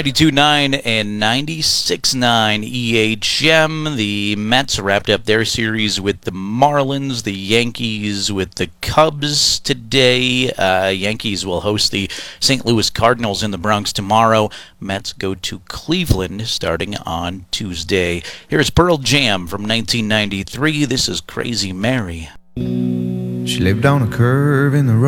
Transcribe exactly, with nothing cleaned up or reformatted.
ninety-two point nine and ninety-six point nine E H M. The Mets wrapped up their series with the Marlins, the Yankees with the Cubs today. Uh, Yankees will host the Saint Louis Cardinals in the Bronx tomorrow. Mets go to Cleveland starting on Tuesday. Here's Pearl Jam from nineteen ninety-three. This is Crazy Mary. She lived on a curve in the road.